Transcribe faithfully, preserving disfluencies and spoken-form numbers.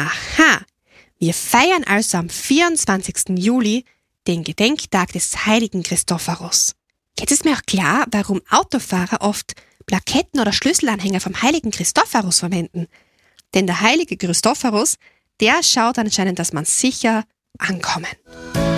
Aha, wir feiern also am vierundzwanzigsten Juli den Gedenktag des heiligen Christophorus. Jetzt ist mir auch klar, warum Autofahrer oft Plaketten oder Schlüsselanhänger vom heiligen Christophorus verwenden. Denn der heilige Christophorus, der schaut anscheinend, dass man sicher ankommen.